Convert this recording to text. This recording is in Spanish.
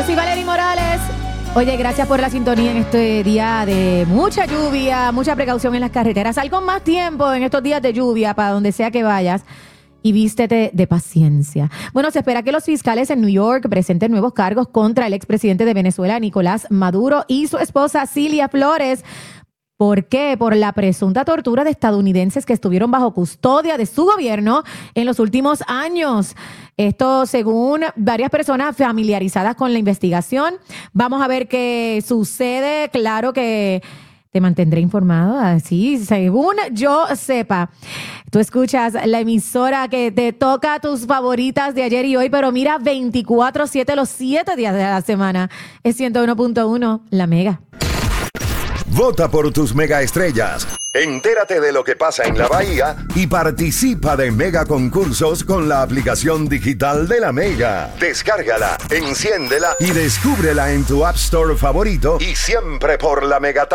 Soy Valerie Morales. Oye, gracias por la sintonía en este día de mucha lluvia, mucha precaución en las carreteras. Sal con más tiempo en estos días de lluvia para donde sea que vayas y vístete de paciencia. Bueno, se espera que los fiscales en New York presenten nuevos cargos contra el expresidente de Venezuela, Nicolás Maduro, y su esposa, Cilia Flores. ¿Por qué? Por la presunta tortura de estadounidenses que estuvieron bajo custodia de su gobierno en los últimos años. Esto según varias personas familiarizadas con la investigación. Vamos a ver qué sucede. Claro que te mantendré informado, así según yo sepa. Tú escuchas la emisora que te toca tus favoritas de ayer y hoy, pero mira, 24/7 los 7 días de la semana. Es 101.1, La Mega. Vota por tus megaestrellas. Entérate de lo que pasa en la Bahía y participa de mega concursos con la aplicación digital de La Mega. Descárgala, enciéndela y descúbrela en tu App Store favorito y siempre por La Mega.